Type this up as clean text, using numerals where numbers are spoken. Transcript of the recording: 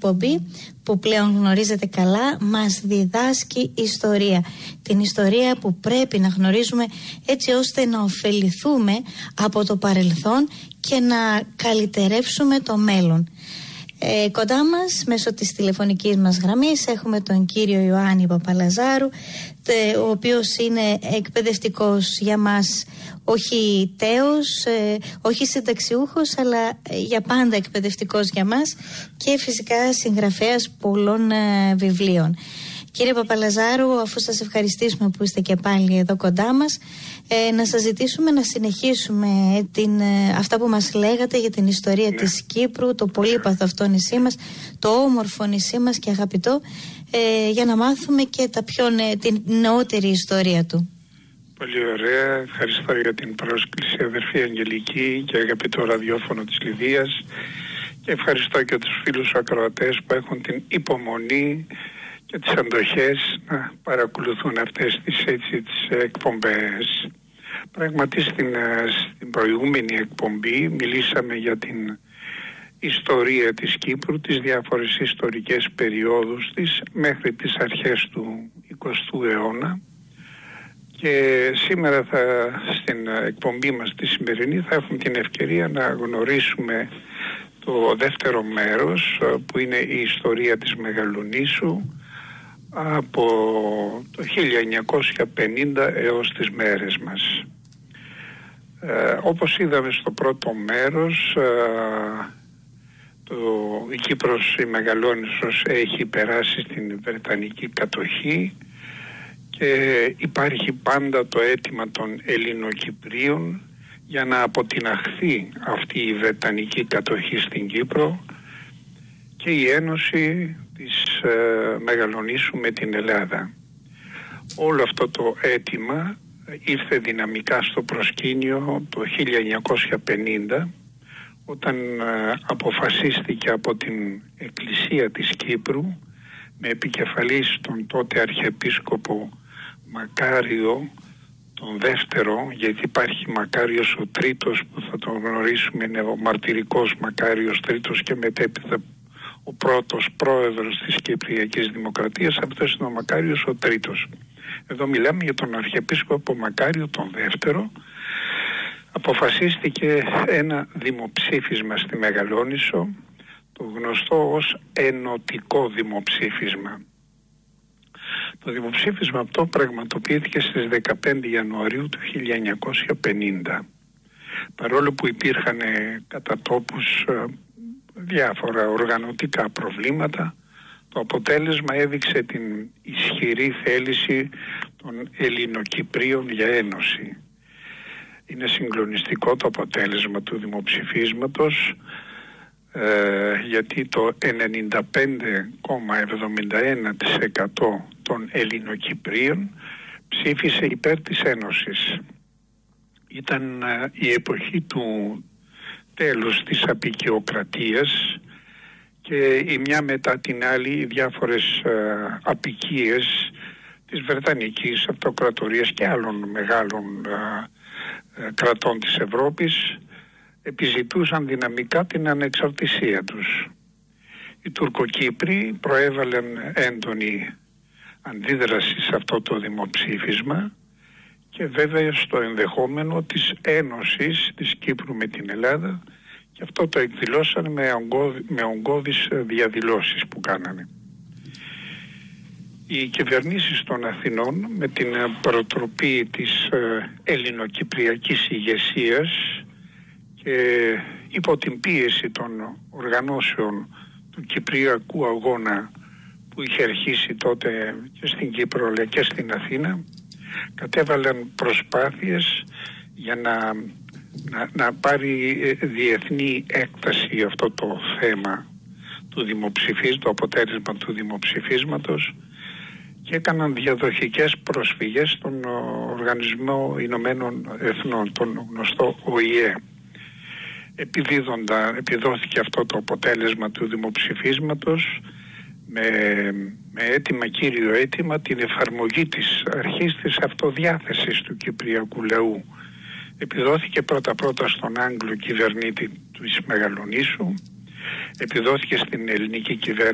εκπομπή που πλέον γνωρίζετε καλά, μας διδάσκει ιστορία. Την ιστορία που πρέπει να γνωρίζουμε έτσι ώστε να ωφεληθούμε από το παρελθόν και να καλυτερεύσουμε το μέλλον. Κοντά μας, μέσω της τηλεφωνικής μας γραμμής, έχουμε τον κύριο Ιωάννη Παπαλαζάρου, ο οποίος είναι εκπαιδευτικός για μας, όχι τέος, όχι συνταξιούχος, αλλά για πάντα εκπαιδευτικός για μας και φυσικά συγγραφέας πολλών βιβλίων. Κύριε Παπαλαζάρου, αφού σας ευχαριστήσουμε που είστε και πάλι εδώ κοντά μας, να σας ζητήσουμε να συνεχίσουμε αυτά που μας λέγατε για την ιστορία της Κύπρου, το πολύπαθο αυτό νησί μας, το όμορφο νησί μας και αγαπητό, για να μάθουμε και την νεότερη ιστορία του. Πολύ ωραία. Ευχαριστώ για την πρόσκληση, αδερφή Αγγελική και αγαπητό ραδιόφωνο της Λιδίας, και ευχαριστώ και τους φίλους ακροατές που έχουν την υπομονή και τις αντοχές να παρακολουθούν αυτές τις εκπομπές. Πραγματικά στην προηγούμενη εκπομπή μιλήσαμε για την ιστορία της Κύπρου, τις διάφορες ιστορικές περιόδους της μέχρι τις αρχές του 20ου αιώνα, και σήμερα στην εκπομπή μας τη σημερινή θα έχουμε την ευκαιρία να γνωρίσουμε το δεύτερο μέρος, που είναι η ιστορία της Μεγαλονήσου από το 1950 έως τις μέρες μας. Όπως είδαμε στο πρώτο μέρος, η Κύπρος, η Μεγαλόνισσος, έχει περάσει στην Βρετανική κατοχή και υπάρχει πάντα το αίτημα των Ελληνοκυπρίων για να αποτιναχθεί αυτή η Βρετανική κατοχή στην Κύπρο και η ένωση της Μεγαλονήσου με την Ελλάδα. Όλο αυτό το αίτημα ήρθε δυναμικά στο προσκήνιο το 1950, όταν αποφασίστηκε από την Εκκλησία της Κύπρου, με επικεφαλής τον τότε Αρχιεπίσκοπο Μακάριο τον δεύτερο, γιατί υπάρχει Μακάριος ο τρίτος που θα τον γνωρίσουμε, είναι ο μαρτυρικός Μακάριος τρίτος και μετέπειτα ο πρώτος πρόεδρος της Κυπριακής Δημοκρατίας, αυτός είναι ο Μακάριος ο τρίτος. Εδώ μιλάμε για τον Αρχιεπίσκοπο Μακάριο τον δεύτερο. Αποφασίστηκε ένα δημοψήφισμα στη Μεγαλόνισσο, το γνωστό ως ενωτικό δημοψήφισμα. Το δημοψήφισμα αυτό πραγματοποιήθηκε στις 15 Ιανουαρίου του 1950. Παρόλο που υπήρχαν κατά τόπους διάφορα οργανωτικά προβλήματα, το αποτέλεσμα έδειξε την ισχυρή θέληση των Ελληνοκυπρίων για ένωση. Είναι συγκλονιστικό το αποτέλεσμα του δημοψηφίσματος, γιατί το 95,71% των Ελληνοκυπρίων ψήφισε υπέρ της ένωσης. Ήταν η εποχή του τέλους της αποικιοκρατίας και η μια μετά την άλλη οι διάφορες αποικίες της Βρετανικής Αυτοκρατορίας και άλλων μεγάλων κρατών της Ευρώπης επιζητούσαν δυναμικά την ανεξαρτησία τους. Οι Τουρκοκύπροι προέβαλαν έντονη αντίδραση σε αυτό το δημοψήφισμα και βέβαια στο ενδεχόμενο της ένωσης της Κύπρου με την Ελλάδα, και αυτό το εκδηλώσαν με ογκώδεις διαδηλώσεις που κάνανε. Οι κυβερνήσεις των Αθηνών, με την προτροπή της ελληνοκυπριακής ηγεσίας και υπό την πίεση των οργανώσεων του Κυπριακού Αγώνα που είχε αρχίσει τότε και στην Κύπρο αλλά και στην Αθήνα, κατέβαλαν προσπάθειες για να πάρει διεθνή έκταση αυτό το θέμα του δημοψηφίσματος, το αποτέλεσμα του δημοψηφίσματος, και έκαναν διαδοχικές προσφυγές στον Οργανισμό Ηνωμένων Εθνών, τον γνωστό ΟΗΕ. Επιδόθηκε αυτό το αποτέλεσμα του δημοψηφίσματος με κύριο αίτημα την εφαρμογή της αρχής της αυτοδιάθεσης του κυπριακού λαού. Επιδόθηκε πρώτα στον Άγγλο κυβερνήτη της Μεγαλονήσου, επιδόθηκε στην ελληνική κυβέρνηση